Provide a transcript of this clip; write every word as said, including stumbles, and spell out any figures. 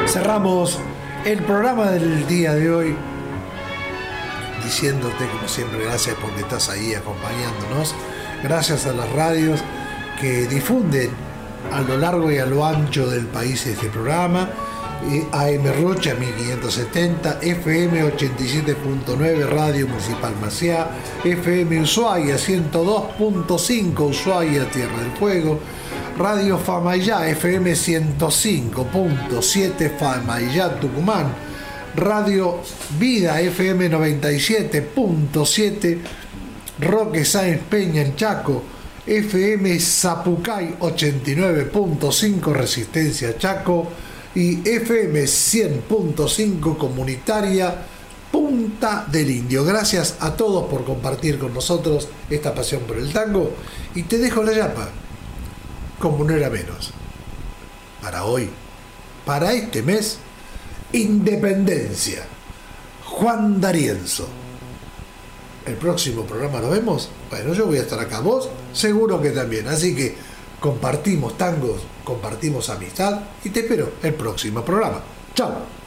Cerramos el programa del día de hoy diciéndote, como siempre, gracias porque estás ahí acompañándonos. Gracias a las radios que difunden a lo largo y a lo ancho del país este programa. A M Rocha mil quinientos setenta, F M ochenta y siete punto nueve Radio Municipal Maciá, F M Ushuaia ciento dos punto cinco Ushuaia Tierra del Fuego, Radio Famayá F M ciento cinco punto siete Famayá Tucumán, Radio Vida F M noventa y siete punto siete Roque Sáenz Peña en Chaco, F M Zapucay ochenta y nueve punto cinco Resistencia Chaco y F M cien punto cinco Comunitaria Punta del Indio. Gracias a todos por compartir con nosotros esta pasión por el tango y te dejo la yapa, como no era menos, para hoy, para este mes, Independencia, Juan D'Arienzo. El próximo programa lo vemos. Bueno, yo voy a estar acá, vos seguro que también, así que compartimos tangos, compartimos amistad y te espero el próximo programa. Chao.